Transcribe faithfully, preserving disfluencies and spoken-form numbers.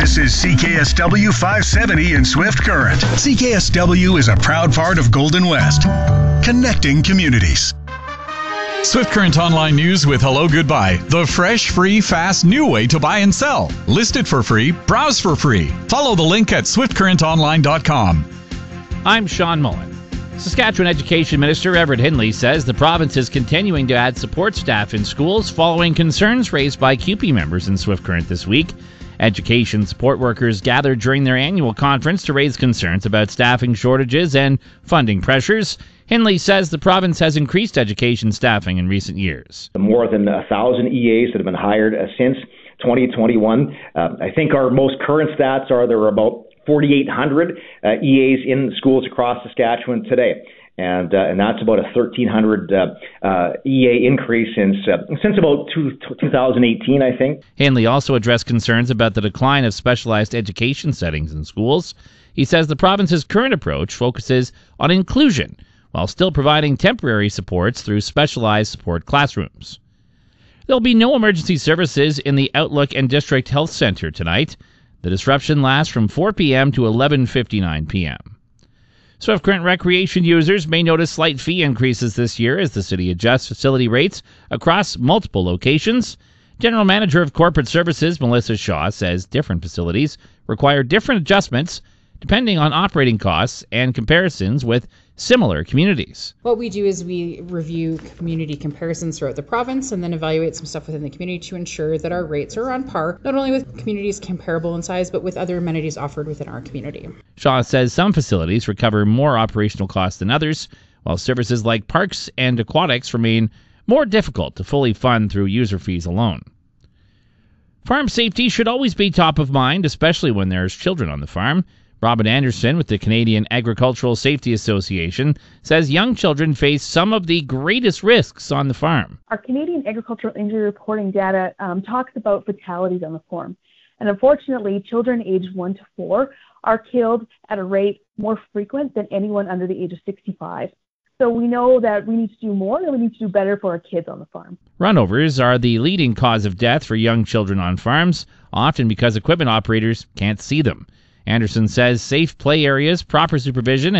This is C K S W five seventy in Swift Current. C K S W is a proud part of Golden West, connecting communities. Swift Current Online News with Hello Goodbye, the fresh, free, fast, new way to buy and sell. List it for free, browse for free. Follow the link at swift current online dot com. I'm Sean Mullen. Saskatchewan Education Minister Everett Hindley says the province is continuing to add support staff in schools following concerns raised by C U P E members in Swift Current this week. Education support workers gathered during their annual conference to raise concerns about staffing shortages and funding pressures. Hindley says the province has increased education staffing in recent years. More than a thousand E As that have been hired uh, since twenty twenty-one. Uh, I think our most current stats are there are about forty-eight hundred uh, E As in schools across Saskatchewan today. And uh, and that's about a thirteen hundred uh, uh, E A increase since uh, since about two, two thousand eighteen, I think. Hindley also addressed concerns about the decline of specialized education settings in schools. He says the province's current approach focuses on inclusion while still providing temporary supports through specialized support classrooms. There'll be no emergency services in the Outlook and District Health Centre tonight. The disruption lasts from four p.m. to eleven fifty-nine p.m. Swift Current recreation users may notice slight fee increases this year as the city adjusts facility rates across multiple locations. General Manager of Corporate Services Melissa Shaw says different facilities require different adjustments depending on operating costs and comparisons with similar communities. What we do is we review community comparisons throughout the province and then evaluate some stuff within the community to ensure that our rates are on par, not only with communities comparable in size, but with other amenities offered within our community. Shaw says some facilities recover more operational costs than others, while services like parks and aquatics remain more difficult to fully fund through user fees alone. Farm safety should always be top of mind, especially when there's children on the farm. Robin Anderson with the Canadian Agricultural Safety Association says young children face some of the greatest risks on the farm. Our Canadian Agricultural Injury Reporting data um, talks about fatalities on the farm. And unfortunately, children aged one to four are killed at a rate more frequent than anyone under the age of sixty-five. So we know that we need to do more and we need to do better for our kids on the farm. Runovers are the leading cause of death for young children on farms, often because equipment operators can't see them. Anderson says safe play areas, proper supervision,